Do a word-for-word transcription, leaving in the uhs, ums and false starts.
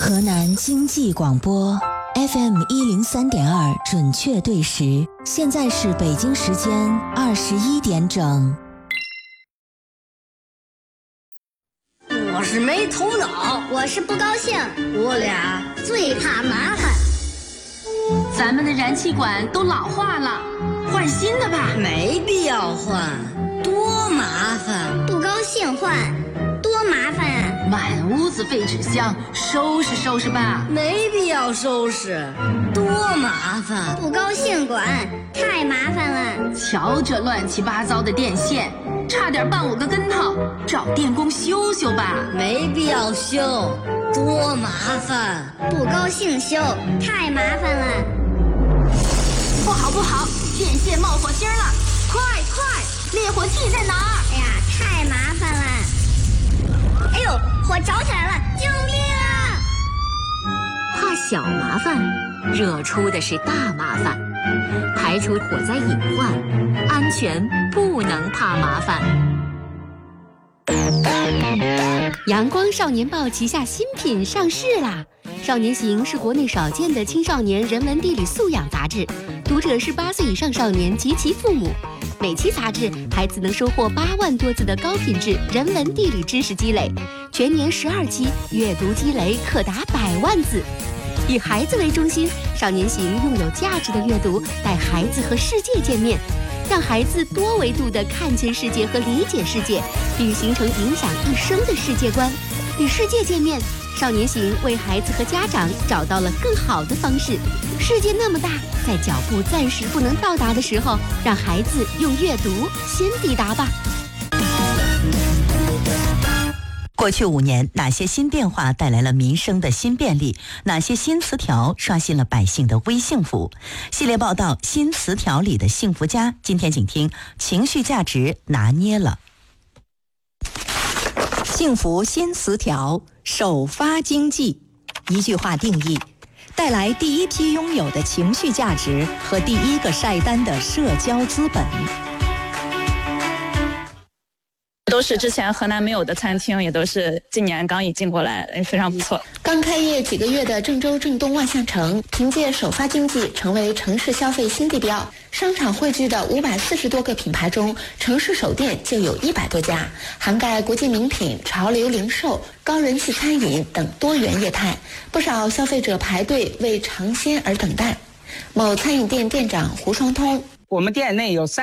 河南经济广播 F M 一零三点二准确对时，现在是北京时间二十一点整。 我是没头脑， 我是不高兴， 我俩最怕麻烦。 咱们的燃气管都老化了，换新的吧。 没必要换，多麻烦。 不高兴换，多麻烦啊！ 满屋子废纸箱，收拾收拾吧。 没必要收拾，多麻烦。 不高兴管，太麻烦了。 瞧这乱七八糟的电线，差点绊我个跟头，找电工修修吧。 没必要修，多麻烦。 不高兴修，太麻烦了。 不好不好，电线冒火星了！快快，灭火器在哪儿？ 哎呀，太麻烦了！哎呦，火着起来了！救命啊！ 怕小麻烦，惹出的是大麻烦。排除火灾隐患，安全不能怕麻烦。 阳光少年报旗下新品上市啦！少年行是国内少见的青少年人文地理素养杂志，读者是八岁以上少年及其父母。每期杂志，孩子能收获八万多字的高品质人文地理知识积累，全年十二期，阅读积累可达百万字。以孩子为中心，少年行用有价值的阅读带孩子和世界见面，让孩子多维度地看见世界和理解世界，并形成影响一生的世界观。与世界见面，少年行为孩子和家长找到了更好的方式。世界那么大，在脚步暂时不能到达的时候，让孩子用阅读先抵达吧。 过去五年，哪些新变化带来了民生的新便利？哪些新词条刷新了百姓的微幸福？系列报道《新词条里的幸福家》，今天请听情绪价值拿捏了。 幸福新词条，首发经济。一句话定义：带来第一批拥有的情绪价值和第一个晒单的社交资本。 都是之前河南没有的餐厅，也都是今年刚引进过来，非常不错。 刚开业几个月的郑州郑东万象城，凭借首发经济成为城市消费新地标。商场汇聚的五百四十多个品牌中，城市首店就有一百多家，涵盖国际名品、潮流零售、高人气餐饮等多元业态。不少消费者排队为尝鲜而等待。某餐饮店店长胡双通： 我们店内有三